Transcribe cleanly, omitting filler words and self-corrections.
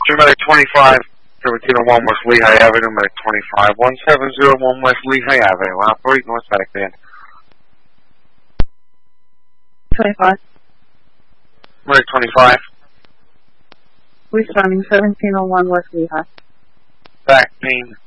Medic 25, 1701 West Lehigh Avenue, Medic 25, 1701 West Lehigh Avenue. Operate North Medic Band. 25. Medic 25. Responding 1701 West Lehigh. Back pain.